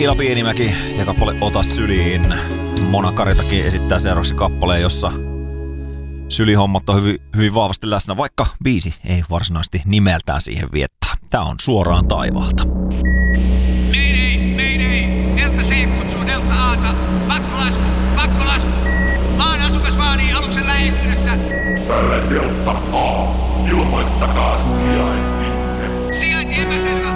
Mia Pienimäki ja kappale Ota syliin. Mona Karitakin esittää seuraavaksi kappaleen, jossa sylihommat on hyvin vahvasti läsnä, vaikka biisi ei varsinaisesti nimeltään siihen viettää. Tää on Suoraan taivaalta. Mayday, Delta C kutsuu Delta A:ta. Pakkolasku. Maan asukas vaanii aluksen lähestyessä. Tälle Delta A, ilmoittakaa sijaintinne. Sijainti epäselvä.